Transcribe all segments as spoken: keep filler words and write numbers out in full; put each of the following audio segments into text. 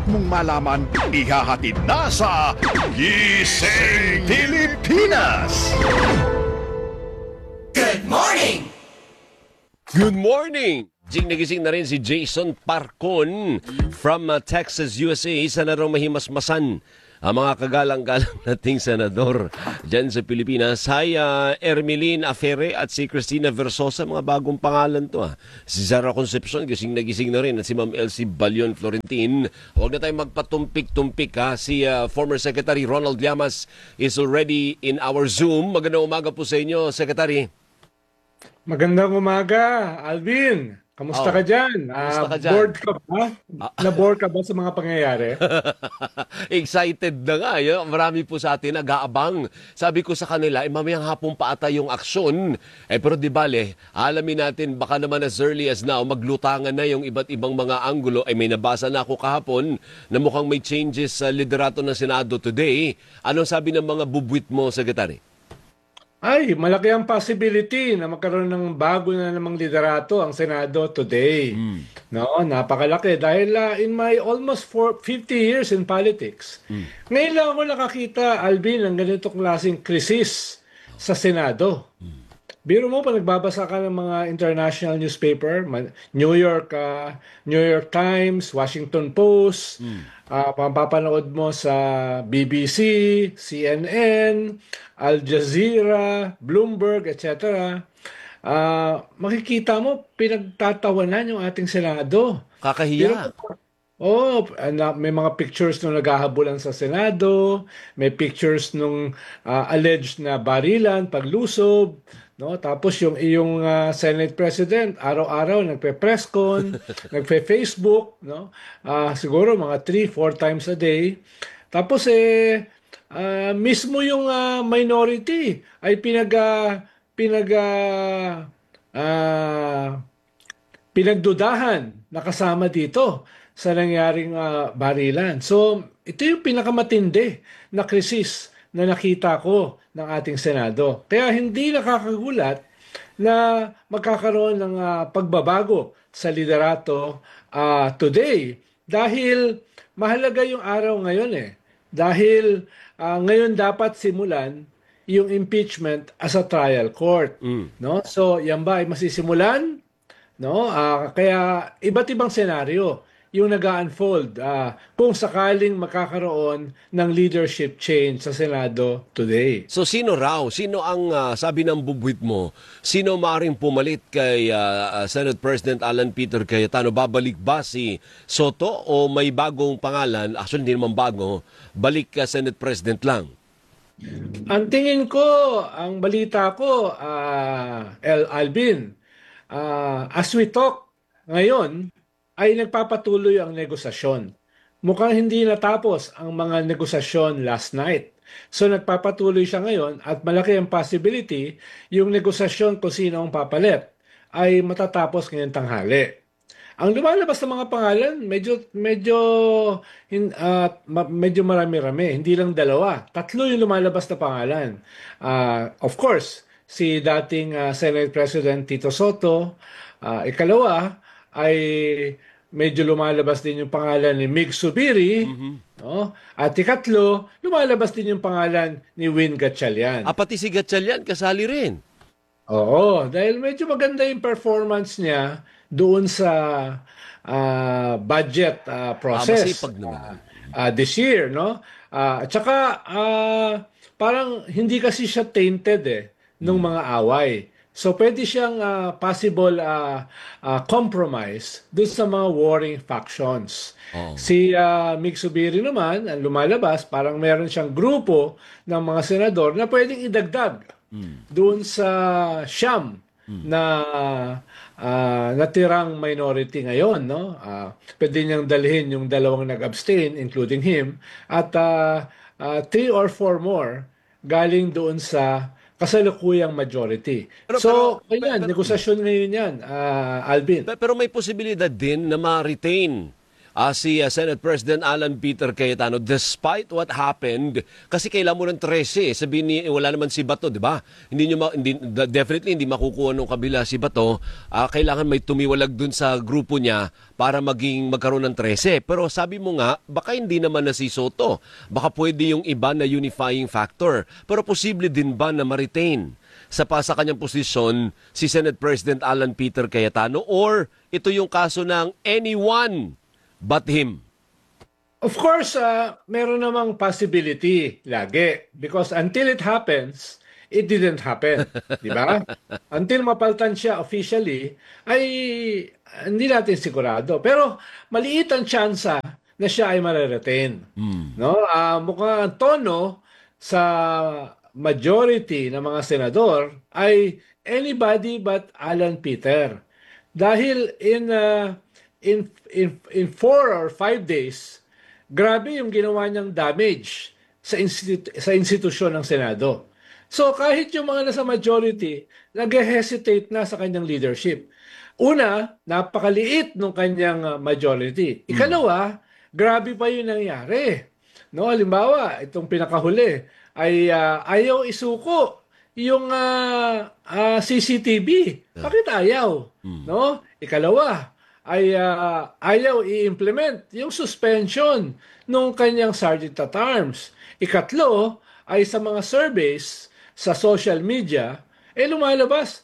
mong malaman, ihahatid na sa Gising Pilipinas! Good morning! Good morning! Gising na gising na rin si Jason Parcon from uh, Texas, U S A. Isa na rin mahimasmasan ang mga kagalang-galang nating senador dyan sa Pilipinas. Hi, uh, Ermeline Afere at si Cristina Versosa. Mga bagong pangalan to. Ah. Si Zara Concepcion, gising na gising na rin. At si Ma'am Elsie Balion Florentin. Huwag na tayong magpatumpik-tumpik. Ha? Si uh, former Secretary Ronald Llamas is already in our Zoom. Magandang umaga po sa inyo, Secretary. Magandang umaga, Alvin. Kamusta Oh. ka dyan? Kamusta Ah, ka dyan? Bored ka ba? Na-bored ka ba sa mga pangyayari? Excited na nga. Yun. Marami po sa atin nag-aabang. Sabi ko sa kanila, eh, mamayang hapon pa ata yung aksyon. Eh, pero di bale, alamin natin, baka naman as early as now, maglutangan na yung iba't ibang mga anggulo. Eh, may nabasa na ako kahapon na mukhang may changes sa liderato ng Senado today. Anong sabi ng mga bubwit mo, Secretary? Ay, malaki ang possibility na magkaroon ng bago na namang liderato ang Senado today. No, napakalaki dahil uh, in my almost for fifty years in politics, ngayon lang ako nakakita, Alvin, ng ganitong klaseng krisis sa Senado. Biro mo pa nagbabasa ka ng mga international newspaper, man- New York, uh, New York Times, Washington Post, ah, papapanood mo sa B B C, C N N, Al Jazeera, Bloomberg, et cetera. Ah, makikita mo pinagtatawanan yung ating Senado. Kakahiya. Oh, na, may mga pictures nung naghahabulan sa Senado, may pictures nung ah, alleged na barilan, paglusob, no? Tapos yung iyong ah, Senate President, araw-araw nagpe-press con, nagpe-Facebook, no? Ah, siguro mga three, four times a day. Tapos eh ah, mismo yung ah, minority ay pinag ah, pinag ah, ah, pinagdudahan na kasama dito sa nangyaring ah, barilan. So, ito yung pinakamatindi na krisis na nakita ko ng ating Senado. Kaya hindi nakakagulat na magkakaroon ng ah, pagbabago sa liderato ah, today dahil mahalaga yung araw ngayon eh. Dahil ah, ngayon dapat simulan yung impeachment as a trial court, no? So, yan ba ay masisimulan? No? Ah, kaya iba't ibang senaryo yung nag-unfold ah, kung sakaling makakaroon ng leadership change sa Senado today. So sino raw? Sino ang ah, sabi ng bubwit mo? Sino maaaring pumalit kay ah, ah, Senate President Alan Peter Cayetano? Babalik ba si Soto o may bagong pangalan? Actually, hindi naman bago. Balik ka Senate President lang. Ang tingin ko, ang balita ko, ah, El Albin, ah, as we talk ngayon, ay nagpapatuloy ang negosasyon. Mukhang hindi natapos ang mga negosasyon last night. So nagpapatuloy siya ngayon at malaki ang possibility yung negosasyon kung sino ang papalit ay matatapos ngayong tanghali. Ang lumalabas ng mga pangalan, medyo medyo hin, ah, ma- medyo marami-rami, hindi lang dalawa. Tatlo yung lumalabas na pangalan. Ah, of course, si dating ah, Senate President Tito Soto, ah, ikalawa ay medyo lumalabas din yung pangalan ni Mig Subiri, no? At ikatlo, lumalabas din yung pangalan ni Win Gatchalian. Ah, pati si Gatchalian kasali rin. Oo, dahil medyo maganda yung performance niya doon sa ah, budget ah, process. Ah, masipag naman. ah, this year, no? Ah, at saka ah, parang hindi kasi siya tainted eh nung mga away. So pwede siyang ah, possible ah, ah, compromise doon sa mga warring factions. Oo. Si ah, Mig Subiri naman, ang lumalabas, parang meron siyang grupo ng mga senador na pwedeng idagdag doon sa siyam na ah, natirang minority ngayon, no? Ah, pwede niyang dalhin yung dalawang nag-abstain, including him, at ah, ah, three or four more galing doon sa kasalukuyang majority. Pero- so, pero- ayan, pero- negosasyon ngayon yan, ah, Alvin. Pe- Pero may posibilidad din na ma-retain Ah, si ah, Senate President Alan Peter Cayetano, despite what happened, kasi kailan mo ng thirteen, sabihin ni, eh, wala naman si Bato, di ba? Hindi nyo ma, hindi, definitely hindi makukuha nung kabila si Bato. Ah, kailangan may tumiwalag dun sa grupo niya para maging magkaroon ng thirteen. Pero sabi mo nga, baka hindi naman na si Soto. Baka pwede yung iba na unifying factor. Pero posible din ba na ma-retain sa pa sa kanyang posisyon si Senate President Alan Peter Cayetano, or ito yung kaso ng anyone but him? Of course, uh, meron namang possibility lagi. Because until it happens, it didn't happen. Di ba? Until mapaltan siya officially, ay hindi natin sigurado. Pero maliit ang tsansa na siya ay mareretain. Mm. No? Uh, mukhang ang tono sa majority ng mga senador ay anybody but Alan Peter. Dahil in... Uh, In, in, in four or five days, grabe yung ginawa niyang damage sa, institu- sa institusyon ng Senado. So kahit yung mga nasa majority, nag-hesitate na sa kanyang leadership. Una, napakaliit ng kanyang majority. Ikalawa, hmm. grabe pa yung nangyari. No, halimbawa, itong pinakahuli ay uh, ayaw isuko yung uh, uh, C C T V. Bakit ayaw? Hmm. No? Ikalawa, ay uh, ayaw i-implement yung suspension ng kanyang Sergeant at Arms. Ikatlo, ay sa mga surveys sa social media, eh lumalabas,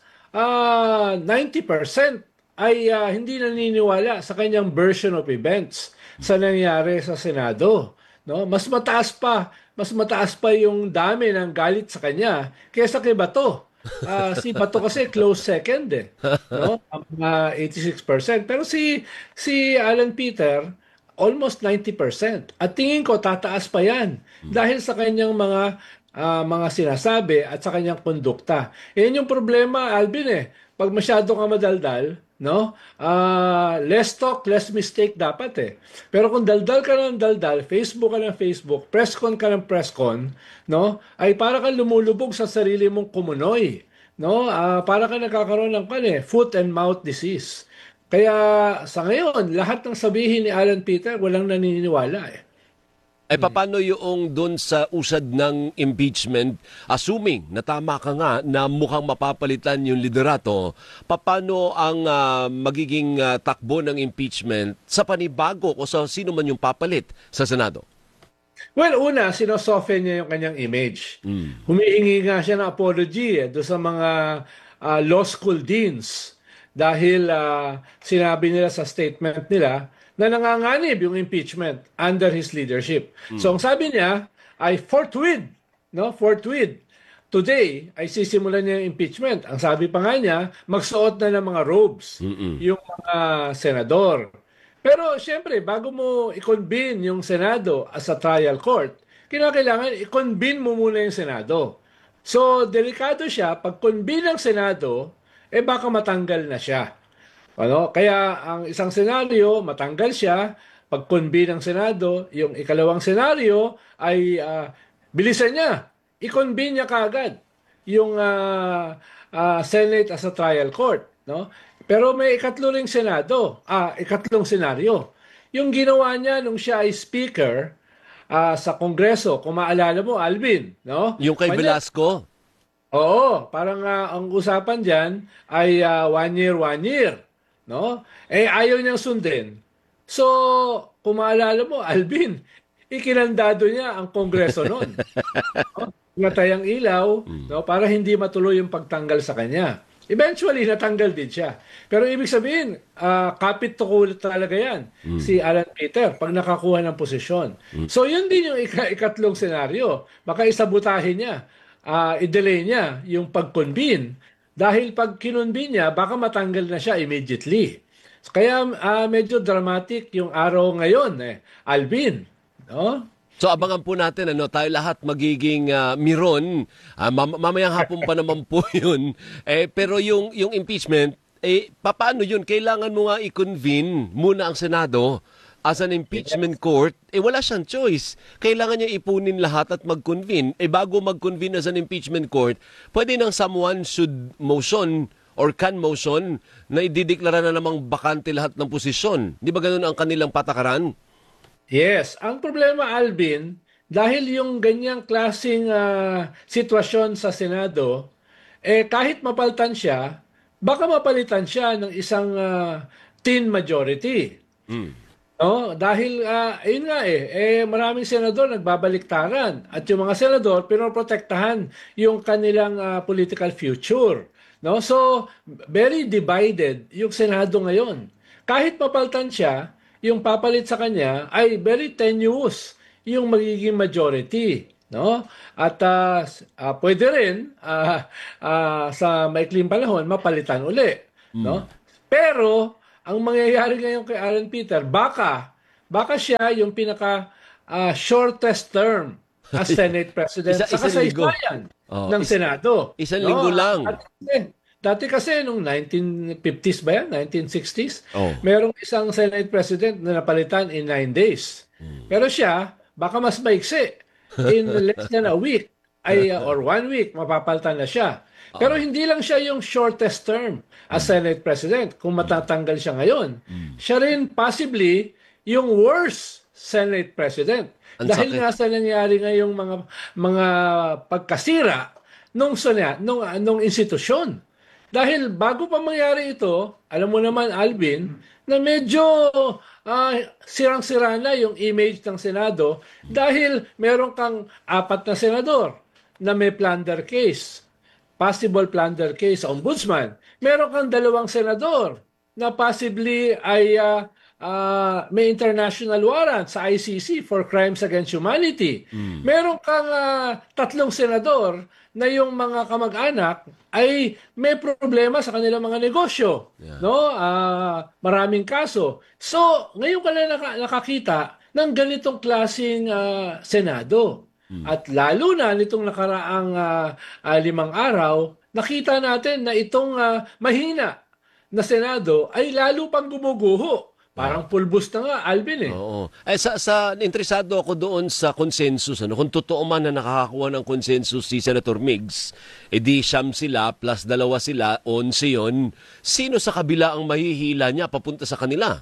uh, ninety percent ay uh, hindi naniniwala sa kanyang version of events sa nangyari sa Senado. No? Mas mataas pa, mas mataas pa yung dami ng galit sa kanya kaysa kay Bato. Uh, si Bato kasi close second eh, no? Uh, eighty-six percent. Pero si si Alan Peter almost ninety percent. At tingin ko tataas pa 'yan dahil sa kanyang mga uh, mga sinasabi at sa kanyang kondukta. Yan yung problema, Alvin eh. Pag masyado ka madaldal, no? Uh, less talk, less mistake dapat eh. Pero kung daldal ka ng daldal, Facebook ka ng Facebook, presscon ka ng presscon, no? Ay para kang lumulubog sa sarili mong kumunoy, no? Uh, para ka nagkakaroon ng kan eh, foot and mouth disease. Kaya sa ngayon, lahat ng sabihin ni Alan Peter, walang naniniwala eh. Ay paano yung doon sa usad ng impeachment, assuming na tama ka nga na mukhang mapapalitan yung liderato, paano ang uh, magiging uh, takbo ng impeachment sa panibago o sa sino man yung papalit sa Senado? Well, una, sinosoften niya yung kanyang image. Mm. Humihingi nga siya ng apology eh, doon sa mga uh, law school deans dahil uh, sinabi nila sa statement nila na nanganganib yung impeachment under his leadership. Mm. So ang sabi niya ay forthwith, no? Forthwith. Today ay sisimulan niya yung impeachment. Ang sabi pa nga niya, magsuot na ng mga robes Mm-mm. yung mga senador. Pero siyempre, bago mo i-convene yung Senado as a trial court, kinakailangan i-convene mo muna yung Senado. So delikado siya, pag convene ng Senado, eh baka matanggal na siya. Ano? Kaya ang isang senaryo, matanggal siya. Pag convene ng Senado, yung ikalawang senaryo ay uh, bilisan niya. I-convene niya kaagad yung uh, uh, Senate as a trial court. No? Pero may ikatlo ring Senado, ah, ikatlong senaryo. Yung ginawa niya nung siya ay speaker uh, sa Kongreso, kung maalala mo, Alvin. No? Yung kay Manya, Velasco? Oo, parang uh, ang usapan dyan ay uh, one year, one year. No? Eh, ayaw niyang sundin. So, kung maalala mo, Alvin, ikinandado niya ang Kongreso noon. No? Natay ang ilaw, no? Para hindi matuloy yung pagtanggal sa kanya. Eventually, natanggal din siya. Pero ibig sabihin, uh, kapit to kulit talaga yan, mm. si Alan Peter, pag nakakuha ng posisyon. Mm. So, yun din yung ik- ikatlong senaryo. Baka isabutahin niya, uh, i-delay niya yung pag-convene. Dahil pag kinunbin niya, baka matanggal na siya immediately. Kaya uh, medyo dramatic yung araw ngayon, eh. Alvin. No? So abangan po natin, ano, tayo lahat magiging uh, miron. Uh, mam- mamayang hapon pa naman po yun. Eh, pero yung, yung impeachment, eh, paano yun? Kailangan mo nga i-convene muna ang Senado as an impeachment court, eh wala siyang choice. Kailangan niya ipunin lahat at mag-convene. Eh bago mag-convene as an impeachment court, pwede nang someone should motion or can motion na idideklara na namang bakante lahat ng posisyon. Di ba ganun ang kanilang patakaran? Yes. Ang problema, Alvin, dahil yung ganyang klaseng ah, sitwasyon sa Senado, eh kahit mapalitan siya, baka mapalitan siya ng isang ah, thin majority. Mm. No, dahil uh, ayun nga eh, eh maraming senador nagbabaliktaran at yung mga senador pinoprotektahan yung kanilang uh, political future. No? So, very divided yung Senado ngayon. Kahit mapalitan siya, yung papalit sa kanya ay very tenuous yung magiging majority. No? At uh, uh, pwede rin uh, uh, sa maikling panahon mapalitan uli. Mm. No? Pero ang mangyayari ngayon kay Alan Peter, baka, baka siya yung pinaka uh, shortest term as Senate President Isa, sa kasaysayan oh, ng is, Senado. Isang no? linggo lang. Dati kasi, dati kasi nung nineteen fifties ba yan? nineteen sixties? Oh. Merong isang Senate President na napalitan in nine days. Hmm. Pero siya, baka mas maiksi. In less than a week, ay, uh, or one week, mapapalitan na siya. Pero hindi lang siya yung shortest term as Senate President kung matatanggal siya ngayon. Siya rin possibly yung worst Senate President. Ang Dahil sakit. nga sa nangyari ngayong mga mga pagkasira nung nung nung institusyon. Dahil bago pa mangyari ito, alam mo naman Alvin, na medyo uh, sirang-sira na yung image ng Senado dahil meron kang apat na senador na may plunder case. Possible plunder case sa ombudsman. Meron kang dalawang senador na possibly ay uh, uh, may international warrant sa I C C for crimes against humanity. Mm. Meron kang uh, tatlong senador na yung mga kamag-anak ay may problema sa kanilang mga negosyo. Yeah. No? Uh, maraming kaso. So, ngayon ka na naka- nakakita ng ganitong klaseng uh, Senado. At lalo na nitong nakaraang uh, uh, limang araw, nakita natin na itong uh, mahina na Senado ay lalo pang gumuguho. Parang pulbos na nga, Alvin eh. Oo. Eh, sa, sa, interesado ako doon sa consensus. Ano? Kung totoo man na nakakakuha ng consensus si Senator Migs, edi siyam sila plus dalawa sila, onse yun. Sino sa kabila ang mahihila niya papunta sa kanila?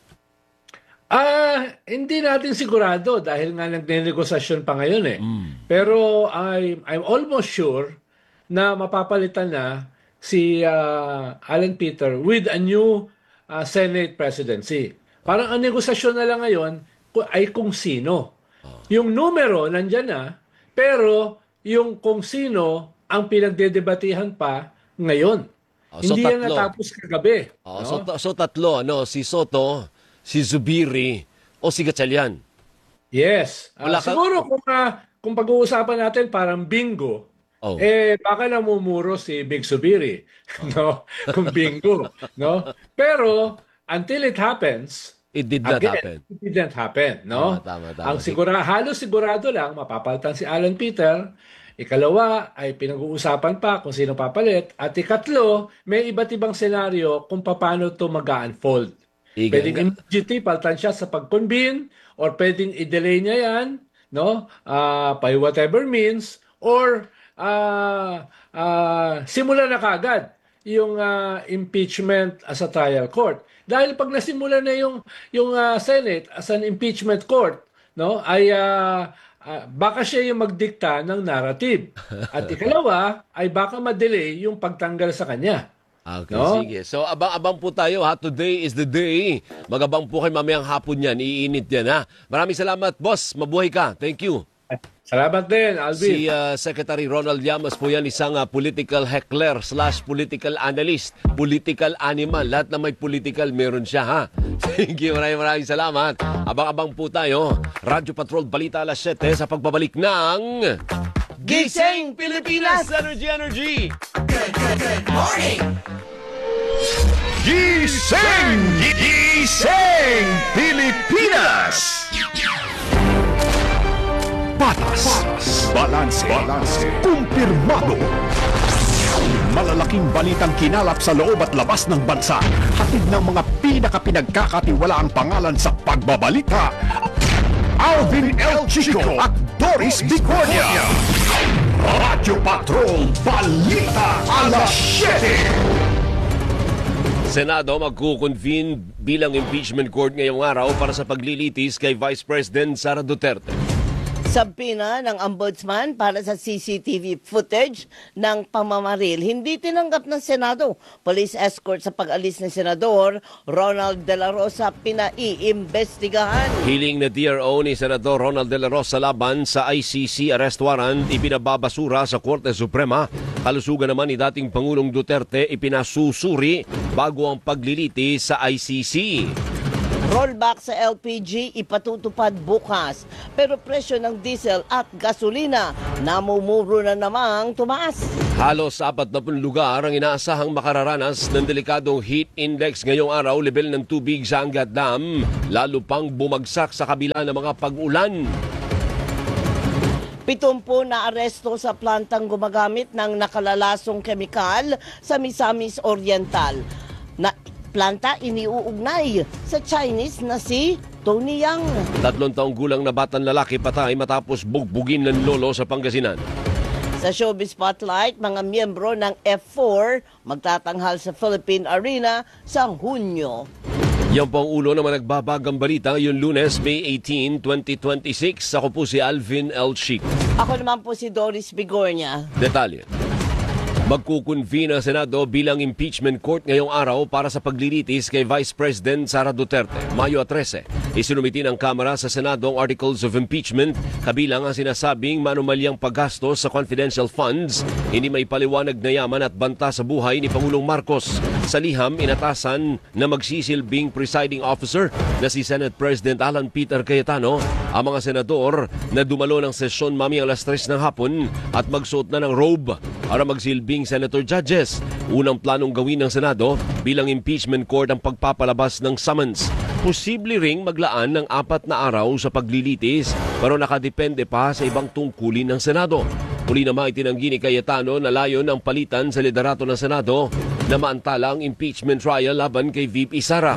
Ah, hindi natin sigurado dahil nga nagnenegosasyon pa ngayon eh. Mm. Pero I'm, I'm almost sure na mapapalitan na si uh, Alan Peter with a new uh, Senate presidency. Parang ang negosasyon na lang ngayon ay kung sino. Oh. Yung numero nandyan na, pero yung kung sino ang pinagdedebatihan pa ngayon. Oh, so hindi tatlo. yan natapos kagabi. Oh, no? so, so tatlo, ano, si Soto, si Zubiri, o si Gatchalian. Yes. Uh, Wala ka- siguro kung, uh, kung pag-uusapan natin parang bingo, Oh. eh baka namumuro si Big Zubiri, no? Kung bingo, no? Pero until it happens, It did not again, happen. it didn't happen, no? Tama, tama, tama. Ang sigura, halos sigurado lang mapapalitan si Alan Peter. Ikalawa ay pinag-uusapan pa kung sino papalit. At ikatlo, may iba't ibang senaryo kung paano to mag-unfold. Iga, Pwedeng nga- immediately palitan siya sa pag-convene or pwedeng i-delay niya yan, no? Uh, by whatever means, or uh, uh, simulan na kagad yung uh, impeachment as a trial court. Dahil pag nasimula na yung yung uh, Senate as an impeachment court, no, ay uh, uh, baka siya yung magdikta ng narrative. At ikalawa ay baka ma-delay yung pagtanggal sa kanya. Okay, no? sige. So, abang-abang po tayo ha. Today is the day. Magabang po kayo mamayang hapon yan. Iinit yan ha. Maraming salamat, boss. Mabuhay ka. Thank you. Salamat din, Alvin. Si uh, Secretary Ronald Llamas po yan, isang uh, political heckler slash political analyst, political animal. Lahat na may political, meron siya ha. Thank you, maraming maraming salamat. Abang-abang po tayo. Radyo Patrol Balita alas siyete sa pagbabalik ng Gising Pilipinas! Energy, energy! Gising! Gising Pilipinas! Patas, balanse, balanse, kumpirmado. Malalaking balitang kinalap sa loob at labas ng bansa. Hatid ng mga pinakapinagkakatiwalaang pangalan sa pagbabalita. Alvin L. Chico at Doris Bicornia. Radyo Patrol Balita alas siyete. Senado magkukonvene bilang impeachment court ngayong araw para sa paglilitis kay Vice President Sara Duterte. Sabina ng Ombudsman para sa C C T V footage ng pamamaril. Hindi tinanggap ng Senado. Police escort sa pag-alis ng Senador Ronald De La Rosa pinaiimbestigahan. Hiling na D R O ni Senador Ronald De La Rosa laban sa I C C arrest warrant ibinababasura sa Korte Suprema. Kalusugan naman ni dating Pangulong Duterte ipinasusuri bago ang pagliliti sa I C C. Rollback sa L P G ipatutupad bukas. Pero presyo ng diesel at gasolina namumuro na namang tumaas. Halos apat na pun lugar ang inaasahang makararanas ng delikadong heat index ngayong araw. Level ng tubig sa Angat Dam lalo pang bumagsak sa kabila ng mga pag-ulan. Pitumpo na aresto sa plantang gumagamit ng nakalalasong kemikal sa Misamis Oriental. Na planta iniuugnay sa Chinese na si Tony Yang. Tatlong taong gulang na batang lalaki patay matapos bugbugin ng lolo sa Pangasinan. Sa Showbiz Spotlight, mga miyembro ng F four magtatanghal sa Philippine Arena sa Hunyo. Yan po ang ulo naman nagbabagang balita ngayong Lunes, May eighteenth, twenty twenty-six. Ako po si Alvin L. Chico. Ako naman po si Doris Bigornia. Detalye. Magkukonvene ang Senado bilang impeachment court ngayong araw para sa paglilitis kay Vice President Sara Duterte. Mayo thirteen, isinumiti ng Kamara sa Senado ang Articles of Impeachment kabilang ang sinasabing manumalyang paggastos sa confidential funds, hindi may paliwanag na yaman at banta sa buhay ni Pangulong Marcos. Sa liham, inatasan na magsisilbing presiding officer na si Senate President Alan Peter Cayetano ang mga senador na dumalo ng sesyon mamaya alas tres ng hapon at magsuot na ng robe para magsilbing senator judges. Unang planong gawin ng Senado bilang impeachment court ang pagpapalabas ng summons. Posible ring maglaan ng apat na araw sa paglilitis pero nakadepende pa sa ibang tungkulin ng Senado. Muli naman itinanggi ni Cayetano na layon ang palitan sa liderato ng Senado na maantala ang impeachment trial laban kay V P Sara.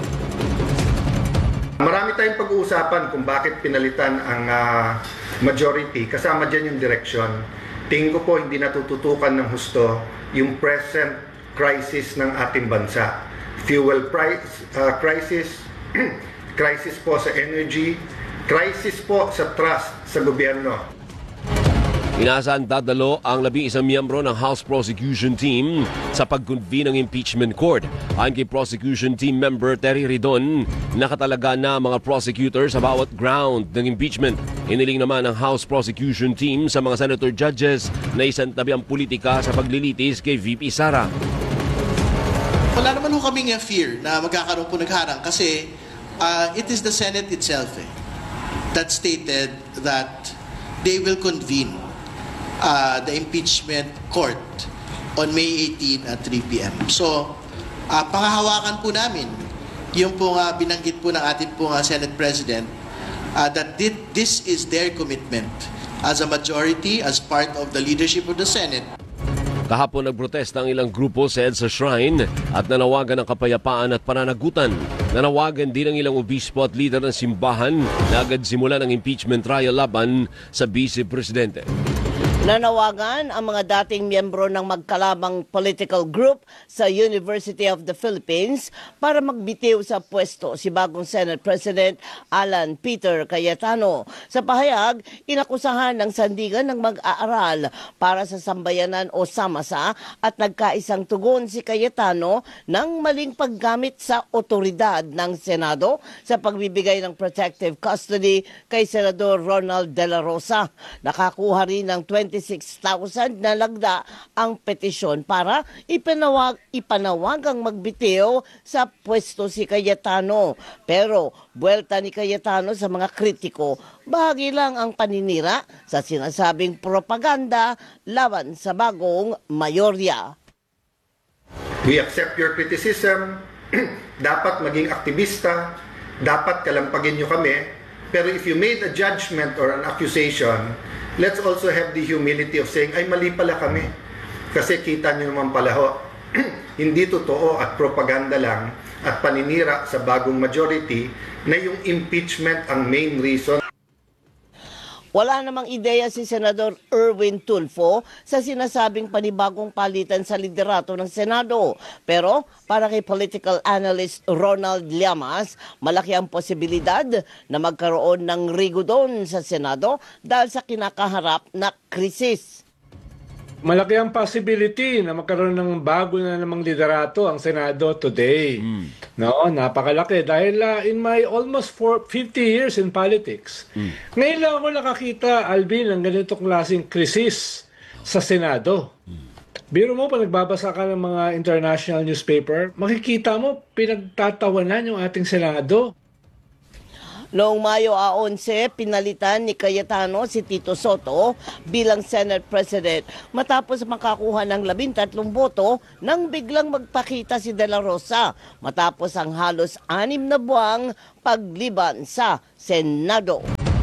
Marami tayong pag-uusapan kung bakit pinalitan ang uh, majority. Kasama dyan yung direction. Tingin ko po hindi natututukan ng husto yung present crisis ng ating bansa. Fuel price uh, crisis, crisis po sa energy, crisis po sa trust sa gobyerno. Inaasahan dadalo ang labing isang miyembro ng House Prosecution Team sa pag-convene ng impeachment court. Ayon kay Prosecution Team member Terry Ridon, nakatalaga na mga prosecutors sa bawat ground ng impeachment. Iniling naman ng House Prosecution Team sa mga senator judges na isantabi ang politika sa paglilitis kay V P Sara. Wala naman ho kaming fear na magkakaroon po nagharang kasi uh, it is the Senate itself eh, that stated that they will convene Uh, the impeachment court on May eighteenth at three p m So, uh, pangahawakan po namin yung po uh, binanggit po ng ating po uh, Senate President uh, that did, this is their commitment as a majority, as part of the leadership of the Senate. Kahapon nagprotesta ang ilang grupo sa EDSA Shrine at nanawagan ng kapayapaan at pananagutan. Nanawagan din ang ilang obispo at leader ng simbahan na agad simulan ang impeachment trial laban sa Vice Presidente. Nanawagan ang mga dating miyembro ng magkalamang political group sa University of the Philippines para magbitiw sa pwesto si bagong Senate President Alan Peter Cayetano. Sa pahayag, inakusahan ng sandigan ng mag-aaral para sa sambayanan o samasa at nagkaisang tugon si Cayetano ng maling paggamit sa otoridad ng Senado sa pagbibigay ng protective custody kay Senador Ronald De La Rosa. Nakakuha rin ng twenty-six thousand na lagda ang petisyon para ipanawag, ipanawagang magbitiw sa pwesto si Cayetano. Pero buwelta ni Cayetano sa mga kritiko, bahagi lang ang paninira sa sinasabing propaganda laban sa bagong mayorya. We accept your criticism. Dapat maging aktivista. Dapat kalampagin nyo kami. Pero if you made a judgment or an accusation, let's also have the humility of saying, ay mali pala kami. Kasi kita nyo naman pala ho, hindi totoo at propaganda lang at paninira sa bagong majority na yung impeachment ang main reason. Wala namang ideya si Senador Erwin Tulfo sa sinasabing panibagong palitan sa liderato ng Senado. Pero para kay political analyst Ronald Llamas, malaki ang posibilidad na magkaroon ng rigodon sa Senado dahil sa kinakaharap na krisis. Malaki ang possibility na magkaroon ng bago na namang liderato ang Senado today. Mm. No, napakalaki dahil uh, in my almost for fifty years in politics, mm. ngayon lang ako nakakita, Alvin, ng ganito klaseng krisis sa Senado. Mm. Biro mo, pa nagbabasa ka ng mga international newspaper, makikita mo, pinagtatawanan yung ating Senado. Noong Mayo eleven, pinalitan ni Cayetano si Tito Soto bilang Senate President matapos makakuha ng labintatlong boto nang biglang magpakita si De La Rosa matapos ang halos anim na buwang pagliban sa Senado.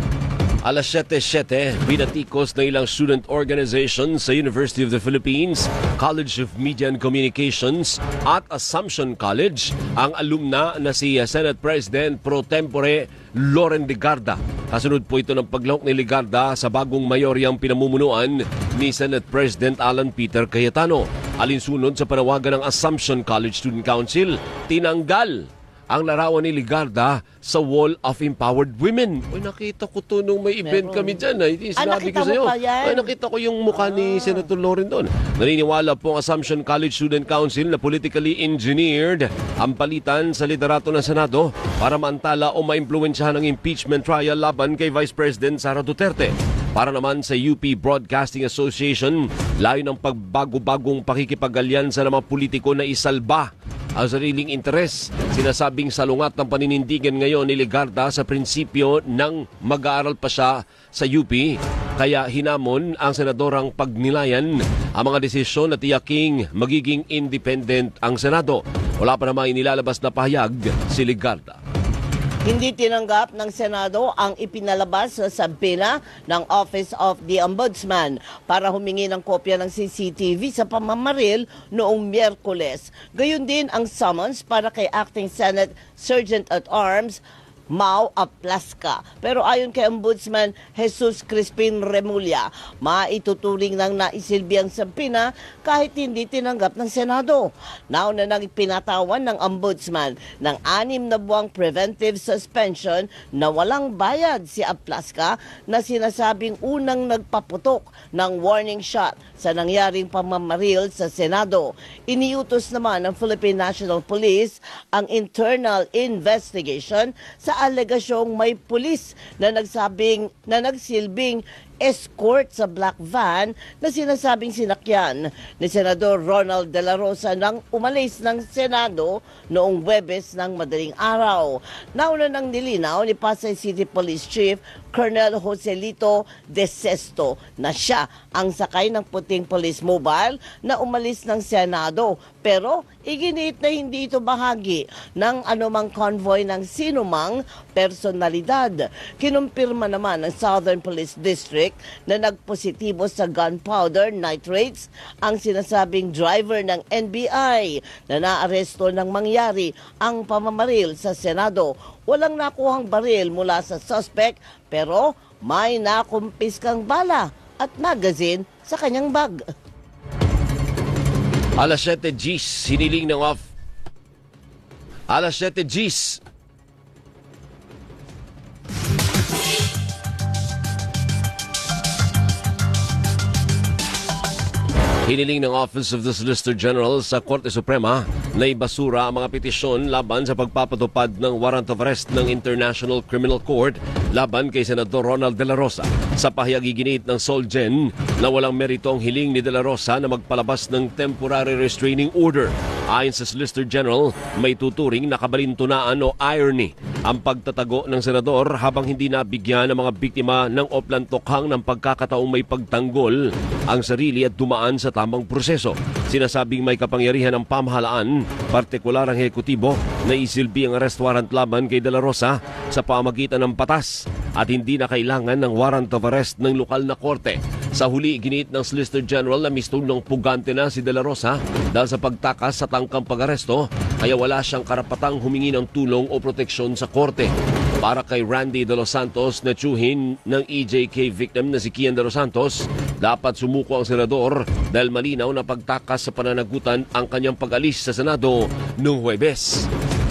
Alas siyete siyete, binatikos na ilang student organizations sa University of the Philippines, College of Media and Communications at Assumption College ang alumna na si Senate President Pro Tempore Loren Legarda. Kasunod po ito ng paglahok ni Legarda sa bagong mayoryang pinamumunuan ni Senate President Alan Peter Cayetano. Alinsunod sa panawagan ng Assumption College Student Council, tinanggal ang larawan ni Legarda sa Wall of Empowered Women. Uy, nakita ko to nung may event Meron. kami dyan. Ay, Ah, sinabi nakita ko sa'yo. mo pa yan? Ay, nakita ko yung mukha ni Senator Loren doon. Naniniwala po ang Assumption College Student Council na politically engineered ang palitan sa liderato ng Senado para maantala o maimpluwensyahan ang impeachment trial laban kay Vice President Sara Duterte. Para naman sa U P Broadcasting Association, layo ng pagbago-bagong pakikipagalyansa ng mga politiko na isalba ang sariling interes. Sinasabing salungat ng paninindigan ngayon ni Legarda sa prinsipyo ng mag-aaral pa siya sa U P. Kaya hinamon ang senadorang pagnilayan ang mga desisyon at tiyaking magiging independent ang Senado. Wala pa naman inilalabas na pahayag si Legarda. Hindi tinanggap ng Senado ang ipinalabas sa sabina ng Office of the Ombudsman para humingi ng kopya ng C C T V sa pamamaril noong Miyerkules. Gayon din ang summons para kay Acting Senate Sergeant at Arms Mau Aplasca. Pero ayon kay Ombudsman Jesus Crispin Remulla, maituturing ng naisilbi ang sabina kahit hindi tinanggap ng Senado. Nauna nang pinatawan ng Ombudsman ng anim na buwang preventive suspension na walang bayad si Aplasca na sinasabing unang nagpaputok ng warning shot sa nangyaring pamamaril sa Senado. Iniutos naman ng Philippine National Police ang internal investigation sa alegasyong may pulis na nagsabing na nagsilbing escort sa black van na sinasabing sinakyan ni Senador Ronald De La Rosa nang umalis ng Senado noong Huwebes ng madaling araw. Nauna nang nilinaw ni Pasay City Police Chief Colonel Joselito De Sesto na siya ang sakay ng puting police mobile na umalis ng Senado. Pero iginiit na hindi ito bahagi ng anumang convoy ng sinumang personalidad. Kinumpirma naman ng Southern Police District na nagpositibo sa gunpowder nitrates ang sinasabing driver ng N B I na naaresto nang mangyari ang pamamaril sa Senado. Walang nakuhang baril mula sa suspect pero may nakumpiskang bala at magazine sa kanyang bag. Alas siyete Gs, hiniling ng off. Alas siyete Gs. Hiniling ng Office of the Solicitor General sa Korte Suprema na ibasura ang mga petisyon laban sa pagpapatupad ng warrant of arrest ng International Criminal Court laban kay Senador Ronald De La Rosa. Sa pahayag iginit ng Solgen na walang merito ang hiling ni De La Rosa na magpalabas ng temporary restraining order. Ayon sa Solicitor General, may tuturing na kabalintunaan o irony ang pagtatago ng senador habang hindi nabigyan ng mga biktima ng oplantokhang ng pagkakataong may pagtanggol ang sarili at dumaan sa tamang proseso. Sinasabing may kapangyarihan ng pamahalaan, partikular ang ehekutibo, na isilbi ang arrest warrant laban kay De La Rosa sa pamagitan ng batas at hindi na kailangan ng warrant of arrest ng lokal na korte. Sa huli, ginit ng Solicitor General na mistulong pugante na si De La Rosa dahil sa pagtakas sa tangkang pag-aresto, kaya wala siyang karapatang humingi ng tulong o proteksyon sa korte. Para kay Randy De Los Santos na tsuhin ng E J K victim na si Kian De Los Santos, dapat sumuko ang senador dahil malinaw na pagtakas sa pananagutan ang kanyang pag-alis sa Senado noong Huwebes.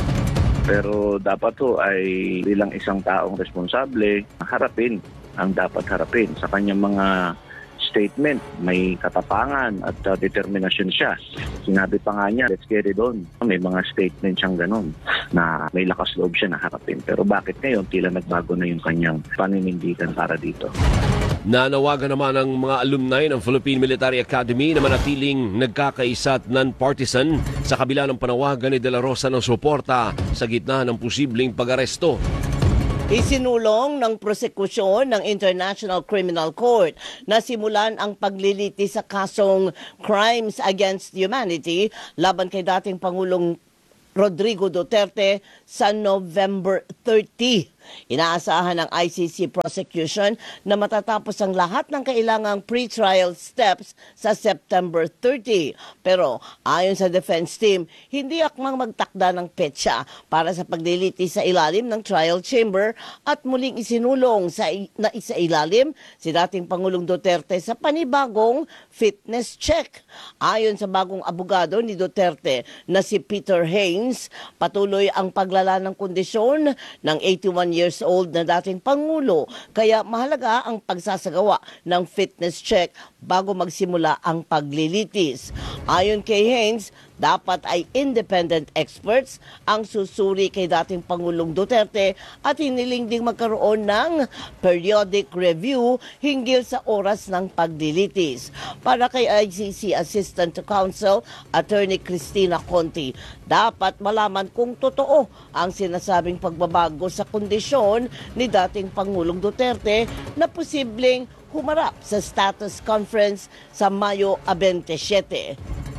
Pero dapat to ay bilang isang taong responsable, harapin ang dapat harapin sa kanyang mga statement. May katapangan at uh, determinasyon siya. Sinabi pa nga niya, let's get it on. May mga statement siyang ganun na may lakas loob siya na harapin. Pero bakit ngayon tila nagbago na yung kanyang paninindigan para dito? Nanawagan naman ang mga alumni ng Philippine Military Academy na manatiling nagkakaisa at non-partisan sa kabila ng panawagan ni De La Rosa ng suporta sa gitna ng posibleng pag-aresto. Isinulong ng prosekusyon ng International Criminal Court na simulan ang pagliliti sa kasong Crimes Against Humanity laban kay dating Pangulong Rodrigo Duterte sa November thirtieth. Inaasahan ng I C C prosecution na matatapos ang lahat ng kailangang pre-trial steps sa September thirtieth. Pero ayon sa defense team, hindi akmang magtakda ng petsa para sa pagliliti sa ilalim ng trial chamber at muling isinulong sa na isa ilalim si dating Pangulong Duterte sa panibagong fitness check. Ayon sa bagong abogado ni Duterte na si Peter Haynes, patuloy ang paglala ng kondisyon ng eighty-one years old na dating Pangulo, kaya mahalaga ang pagsasagawa ng fitness check bago magsimula ang paglilitis. Ayon kay Haynes, dapat ay independent experts ang susuri kay dating Pangulong Duterte at hiniling ding magkaroon ng periodic review hinggil sa oras ng paglilitis. Para kay I C C Assistant to Counsel Attorney Cristina Conti, dapat malaman kung totoo ang sinasabing pagbabago sa kondisyon ni dating Pangulong Duterte na posibleng humarap sa status conference sa Mayo twenty-seven.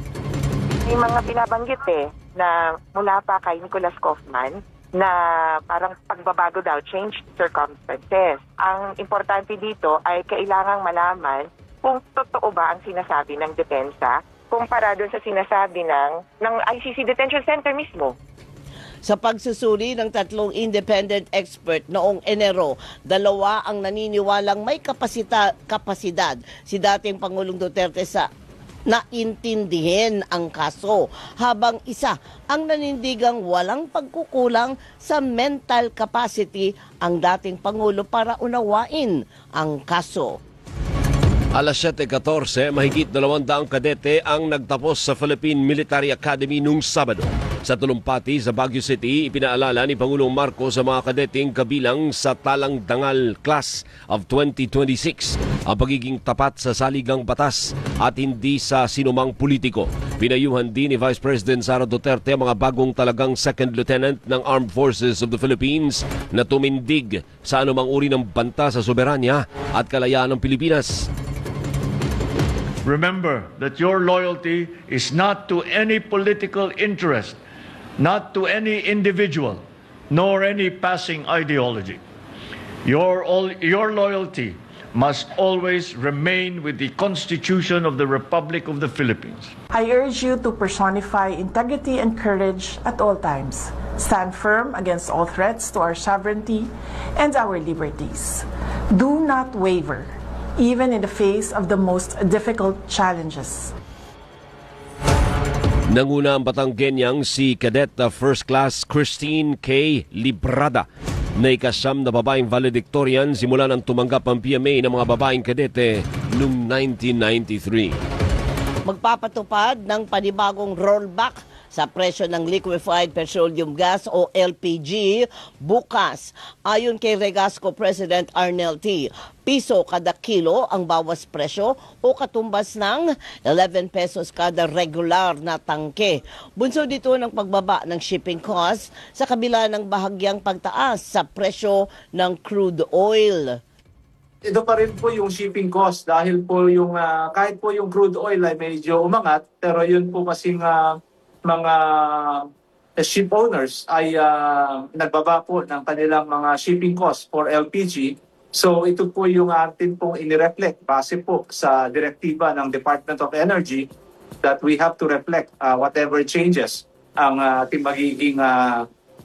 May mga binabanggit eh na mula pa kay Nicholas Kaufman na parang pagbabago daw, changed circumstances. Ang importante dito ay kailangang malaman kung totoo ba ang sinasabi ng depensa kumpara doon sa sinasabi ng, ng I C C Detention Center mismo. Sa pagsusuri ng tatlong independent expert noong Enero, dalawa ang naniniwalang may kapasita, kapasidad si dating Pangulong Duterte sa naintindihin ang kaso, habang isa ang nanindigang walang pagkukulang sa mental capacity ang dating Pangulo para unawain ang kaso. Alas siyete fourteen, mahigit dalawang daang kadete ang nagtapos sa Philippine Military Academy nung Sabado. Sa Tulumpati sa Baguio City, ipinaalala ni Pangulong Marcos sa mga kadeteng kabilang sa Talang Dangal Class of twenty twenty-six ang pagiging tapat sa saligang batas at hindi sa sinumang politiko. Pinayuhan din ni Vice President Sara Duterte ang mga bagong talagang Second Lieutenant ng Armed Forces of the Philippines na tumindig sa anumang uri ng banta sa soberanya at kalayaan ng Pilipinas. Remember that your loyalty is not to any political interest, not to any individual, nor any passing ideology. Your, all, your loyalty must always remain with the Constitution of the Republic of the Philippines. I urge you to personify integrity and courage at all times. Stand firm against all threats to our sovereignty and our liberties. Do not waver, even in the face of the most difficult challenges. Nanguna ang Batanggenyang si Cadet First Class Christine K. Librada na ikasyam na babaeng valedictorian simula nang tumanggap ang P M A ng mga babaeng kadete noong nineteen ninety-three. Magpapatupad ng panibagong rollback sa presyo ng liquefied petroleum gas o L P G bukas. Ayon kay Regasco President Arnel T., piso kada kilo ang bawas presyo o katumbas ng eleven pesos kada regular na tangke. Bunso dito ng pagbaba ng shipping cost sa kabila ng bahagyang pagtaas sa presyo ng crude oil. Ito pa rin po yung shipping cost dahil po yung uh, kahit po yung crude oil ay medyo umangat, pero yun po kasing uh, mga ship owners ay uh, nagbaba po ng kanilang mga shipping costs for L P G. So ito po yung atin pong inireflect base po sa direktiba ng Department of Energy that we have to reflect uh, whatever changes ang uh, ating magiging uh,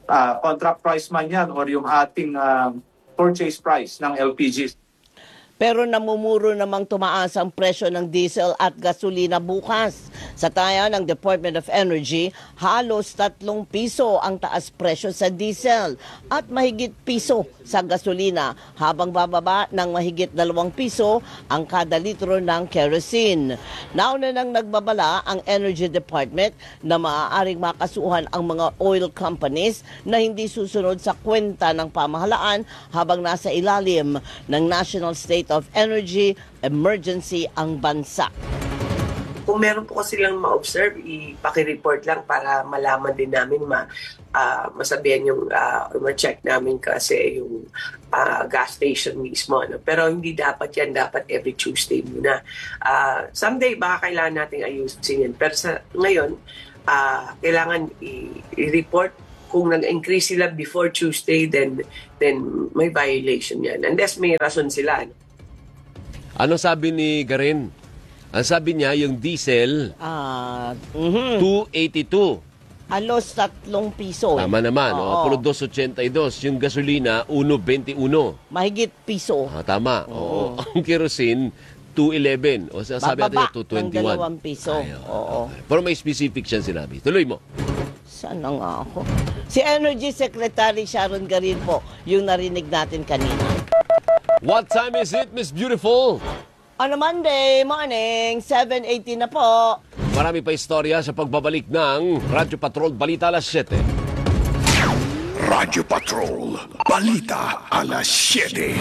ah, contract price man yan or yung ating ah, purchase price ng L P G. Pero namumuro namang tumaas ang presyo ng diesel at gasolina bukas. Sa taya ng Department of Energy, halos tatlong piso ang taas presyo sa diesel at mahigit piso sa gasolina, habang bababa ng mahigit dalawang piso ang kada litro ng kerosene. Nauna nang nagbabala ang Energy Department na maaaring makasuhan ang mga oil companies na hindi susunod sa kwenta ng pamahalaan habang nasa ilalim ng National State of Energy Emergency ang bansa. Kung meron po kasi lang ma-observe, ipaki-report lang para malaman din namin, ma, uh, masabihan yung, uh, ma-check namin kasi yung uh, gas station mismo. Ano? Pero hindi dapat yan, dapat every Tuesday muna. Uh, someday, baka kailangan natin ayusin yan. Pero sa ngayon, uh, kailangan i- i-report kung nag-increase sila before Tuesday, then then may violation yan. Unless may rason sila. Ano? Ano sabi ni Garin? Ang sabi niya, yung diesel, Ah, mhm. two eighty-two. Halos tatlong piso. eh. Tama naman, Oo. oh, two eighty-two. Yung gasolina, one twenty-one. Mahigit piso. Ah, tama. Oo. Ang kerosene, two eleven. O sabi natin Bababa two ng twenty-one. dalawang piso. Ay, Oo. okay. Pero may specific siya sinabi. Tuloy mo. Sana nga ako. Si Energy Secretary Sharon Garin po, yung narinig natin kanina. What time is it, Miss Beautiful? On a Monday morning, seven eighteen na po. Marami pa istorya sa pagbabalik ng Radyo Patrol Balita alas siyete. Radyo Patrol, Balita alas siyete.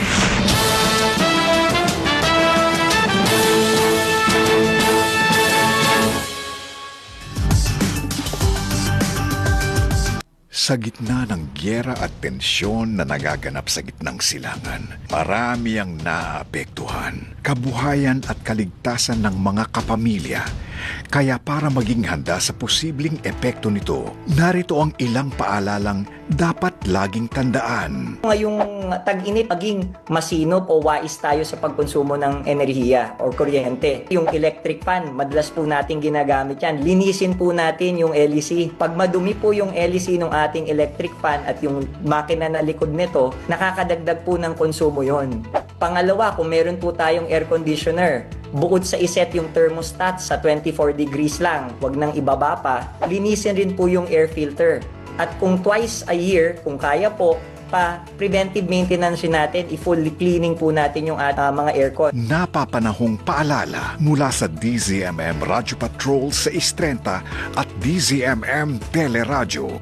Sa gitna ng gyera at tensyon na nagaganap sa gitnang silangan, marami ang naapektuhan, kabuhayan at kaligtasan ng mga kapamilya. Kaya para maging handa sa posibleng epekto nito, narito ang ilang paalalang dapat laging tandaan. Ngayong tag-init, maging masinop o wais tayo sa pagkonsumo ng enerhiya o kuryente. Yung electric fan, madalas po natin ginagamit yan. Linisin po natin yung L E C. Pag madumi po yung L E C ng ating electric fan at yung makina na likod nito, nakakadagdag po ng konsumo yon. Pangalawa, kung meron po tayong air conditioner, bukod sa iset yung thermostat sa twenty-four degrees lang, wag nang ibaba pa, linisin rin po yung air filter. At kung twice a year, kung kaya po, pa preventive maintenance natin, i-fully cleaning po natin yung uh, mga aircon. Napapanahong paalala mula sa D Z M M Radyo Patrol sa Istrenta at D Z M M Teleradyo.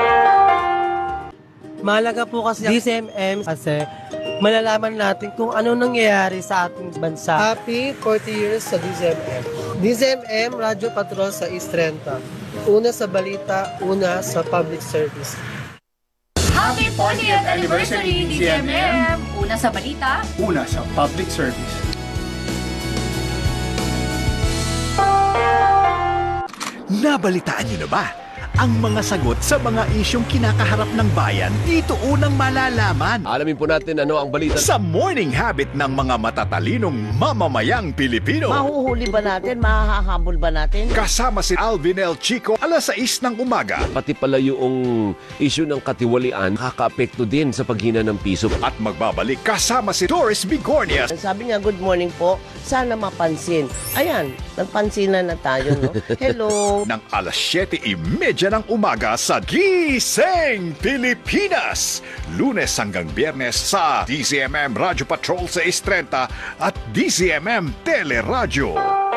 Mahalaga po kasi D Z M M kasi malalaman natin kung ano nangyayari sa ating bansa. Happy forty years sa D Z M M. D Z M M Radyo Patrol sa Istrenta. Una sa balita, una sa public service. Happy fortieth anniversary D Z M M! Una sa balita, una sa public service. Nabalitaan niyo na ba ang mga sagot sa mga isyong kinakaharap ng bayan? Dito unang malalaman. Alamin po natin ano ang balita sa morning habit ng mga matatalinong mamamayang Pilipino. Mahuhuli ba natin? Mahahabol ba natin? Kasama si Alvin L. Chico, alas sais ng umaga. Pati pala yung issue ng katiwalian, kaka-apekto din sa paghina ng piso. At magbabalik kasama si Doris Bigornia. Sabi niya, good morning po. Sana mapansin. Ayan, nagpansinan na tayo, no? Hello. Ng alas siyete trenta ng umaga sa Gising Pilipinas. Lunes hanggang Biyernes sa D Z M M Radyo Patrol sa Istrenta at D Z M M Teleradyo.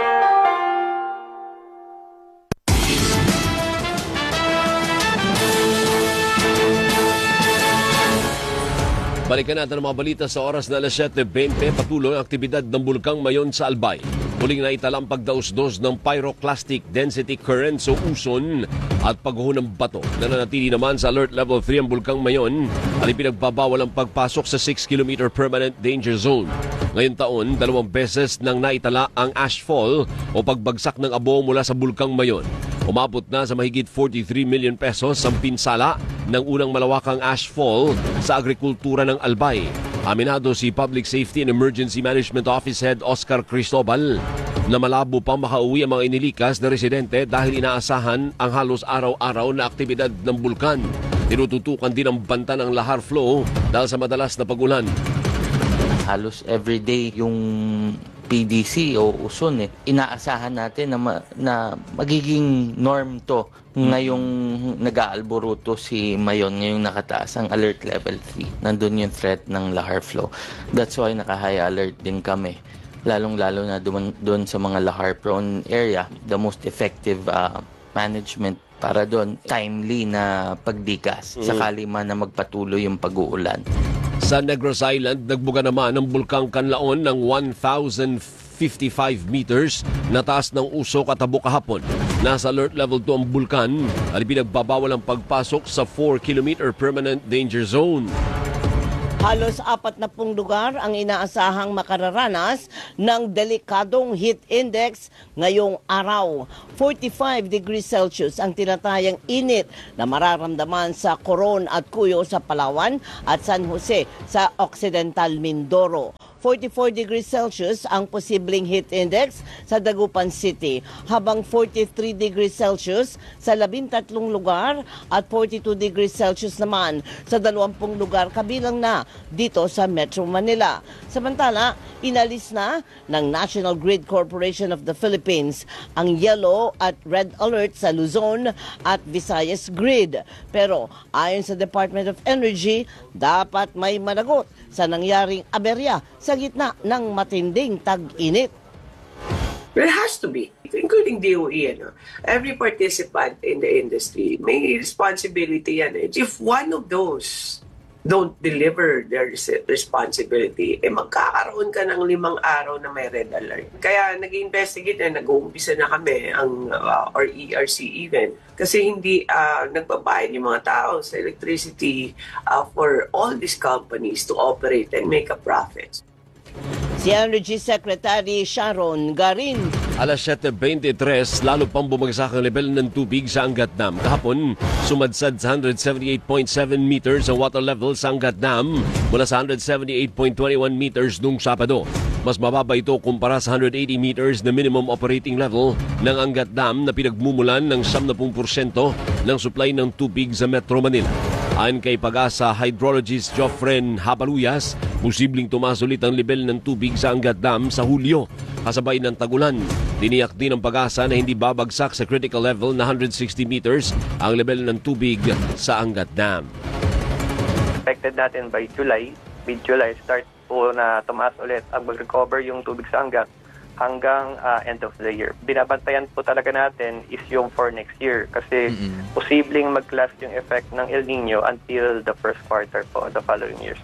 Balikan natin ang mga balita sa oras na alas siyete twenty. Patuloy ang aktibidad ng Bulkang Mayon sa Albay. Muling naitala ang pagdausdos ng pyroclastic density current sa Uson at pagguho ng bato. Nananatili naman sa alert level three ang Bulkang Mayon at ipinagbabawal ang pagpasok sa six kilometer permanent danger zone. Ngayon taon, dalawang beses nang naitala ang ashfall o pagbagsak ng abo mula sa Bulkang Mayon. Umabot na sa mahigit forty-three million pesos ang pinsala ng unang malawakang ashfall sa agrikultura ng Albay. Aminado si Public Safety and Emergency Management Office Head Oscar Cristobal na malabo pang makauwi ang mga inilikas na residente dahil inaasahan ang halos araw-araw na aktibidad ng bulkan. Tinututukan din ang banta ng lahar flow dahil sa madalas na pagulan. Halos everyday yung P D C o Uson eh, inaasahan natin na, ma- na magiging norm to ngayong nag-aalboruto si Mayon, ngayong nakataas ang alert level three. Nandun yung threat ng lahar flow. That's why naka-high alert din kami. Lalong-lalo na doon sa mga lahar-prone area, the most effective uh, management para doon, timely na pagdikas, Mm. sakali man na magpatuloy yung pag-uulan. Sa Negros Island, nagbuga naman ang bulkang Kanlaon ng one thousand fifty-five meters na taas ng usok at abo kahapon. Nasa alert level two ang bulkan at pinagbabawal ang pagpasok sa four kilometer permanent danger zone. Halos apat na pung lugar ang inaasahang makararanas ng delikadong heat index ngayong araw. forty-five degrees Celsius ang tinatayang init na mararamdaman sa Coron at Cuyo sa Palawan at San Jose sa Occidental Mindoro. forty-four degrees Celsius ang posibleng heat index sa Dagupan City, habang forty-three degrees Celsius sa labintatlong lugar at forty-two degrees Celsius naman sa dalawampung lugar kabilang na dito sa Metro Manila. Samantala, inalis na ng National Grid Corporation of the Philippines ang yellow at red alert sa Luzon at Visayas Grid. Pero ayon sa Department of Energy, dapat may managot sa nangyaring aberya sa gitna ng matinding tag-init. There has to be, including D O E. Ano? Every participant in the industry may responsibility yan. Eh. If one of those don't deliver their responsibility, eh magkakaroon ka ng limang araw na may red alert. Kaya nag-investigate na, nag-uumpisa na kami, ang uh, or E R C even, kasi hindi uh, nagbabayad yung mga tao sa electricity uh, for all these companies to operate and make a profit. Si Energy Secretary Sharon Garin. Alas seven twenty-three, lalo pang bumagsak ang level ng tubig sa Angat Dam. Kahapon, sumadsad sa one seventy-eight point seven meters ang water level sa Angat Dam mula sa one seventy-eight point two one meters nung Sabado. Mas mababa ito kumpara sa one eighty meters na minimum operating level ng Angat Dam na pinagmumulan ng seventy percent ng supply ng tubig sa Metro Manila. Ayon kay Pag-asa hydrologist Joffren Habaluyas, posibleng tumaas ulit ang level ng tubig sa Angat Dam sa Hulyo, kasabay ng tagulan. Tiniyak din ng Pag-asa na hindi babagsak sa critical level na one sixty meters ang level ng tubig sa Angat Dam. Expected natin by July, mid-July, start po na tumaas ulit ang mag-recover yung tubig sa Angat hanggang uh, end of the year. Binabantayan po talaga natin is yung for next year kasi mm-hmm. posibleng mag-last yung effect ng El Nino until the first quarter po the following years.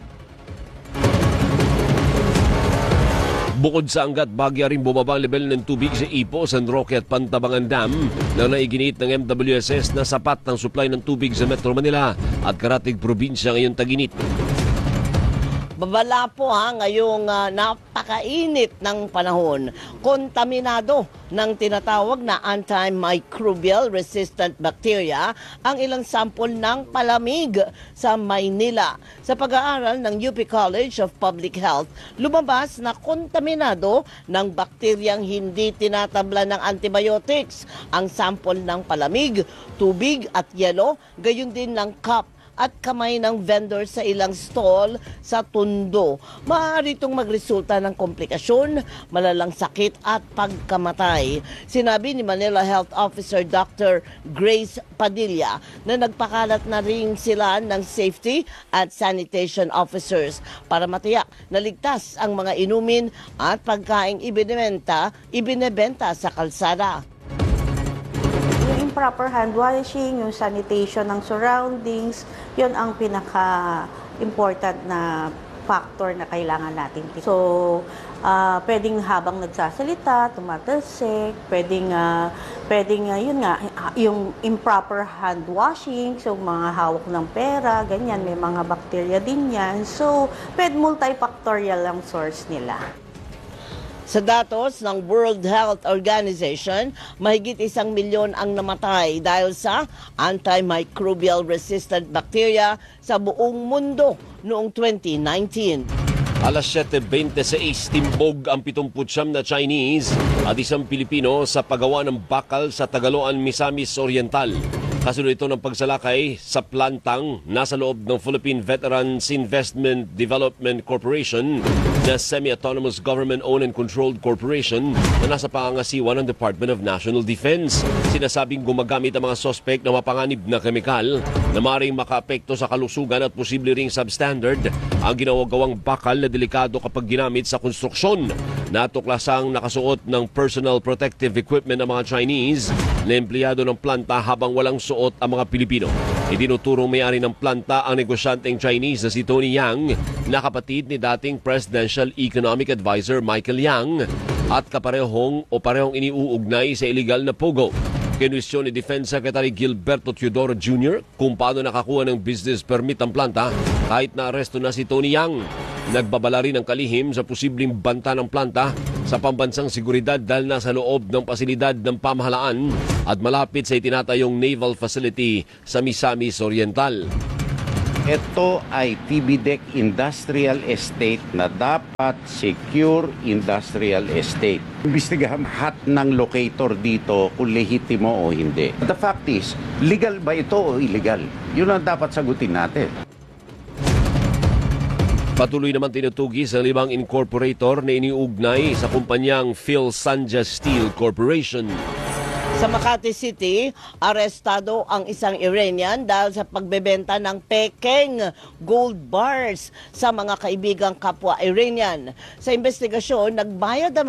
Bukod sa Angat, bagya rin bumaba ang level ng tubig sa Ipo, San Roque at Pantabangan Dam na naiginit ng M W S S na sapat ng supply ng tubig sa Metro Manila at karatig probinsya ngayong tag-init. Babala po ha, ngayong uh, napakainit ng panahon. Kontaminado ng tinatawag na antimicrobial resistant bacteria ang ilang sample ng palamig sa Maynila. Sa pag-aaral ng U P College of Public Health, lumabas na kontaminado ng bakteryang hindi tinatabla ng antibiotics ang sample ng palamig, tubig at yelo, gayon din ng cup at kamay ng vendor sa ilang stall sa Tondo. Maaari itong magresulta ng komplikasyon, malalang sakit at pagkamatay. Sinabi ni Manila Health Officer Doctor Grace Padilla na nagpakalat na rin sila ng safety at sanitation officers para matiyak na ligtas ang mga inumin at pagkaing ibinebenta, ibinebenta sa kalsada. Yung improper hand washing, yung sanitation ng surroundings, yun ang pinaka-important na factor na kailangan natin. So, uh, pwedeng habang nagsasalita, tumatalsik, pwedeng, uh, pwedeng uh, yun nga, yung improper hand washing, so mga hawak ng pera, ganyan, may mga bacteria din yan. So, pwede multifactorial ang source nila. Sa datos ng World Health Organization, mahigit isang milyon ang namatay dahil sa antimicrobial resistant bacteria sa buong mundo noong twenty nineteen. Alas seven twenty-six, timbog ang seventy-siyam na Chinese at isang Pilipino sa paggawa ng bakal sa Tagaloan, Misamis Oriental. Kasunod ito ng pagsalakay sa plantang nasa loob ng Philippine Veterans Investment Development Corporation na semi-autonomous government-owned and controlled corporation na nasa pangangasiwa ng Department of National Defense. Sinasabing gumagamit ang mga sospek na mapanganib na kemikal na maaaring makaapekto sa kalusugan at posible ring substandard ang ginawagawang bakal na delikado kapag ginamit sa konstruksyon. Natuklasang nakasuot ng personal protective equipment ng mga Chinese na empleyado ng planta habang walang suot ang mga Pilipino. Itinuturong may-ari ng planta ang negosyanteng Chinese na si Tony Yang, na kapatid ni dating Presidential Economic Advisor Michael Yang at kaparehong o parehong iniuugnay sa iligal na pogo. Kinwestiyon ni Defense Secretary Gilberto Teodoro Junior kung paano nakakuha ng business permit ang planta kahit na aresto na si Tony Yang. Nagbabala rin ng kalihim sa posibleng banta ng planta sa pambansang seguridad dahil nasa loob ng pasilidad ng pamahalaan at malapit sa itinatayong naval facility sa Misamis Oriental. Ito ay T B D E C Industrial Estate na dapat secure industrial estate. Imbestigahan lahat ng locator dito kung lehitimo o hindi. The fact is, legal ba ito o illegal? Yun ang dapat sagutin natin. Patuloy naman tinutugis ang limang incorporator na iniugnay sa kumpanyang Phil Sanja Steel Corporation. Sa Makati City, arestado ang isang Iranian dahil sa pagbebenta ng pekeng gold bars sa mga kaibigang kapwa Iranian. Sa investigasyon, nagbayad ang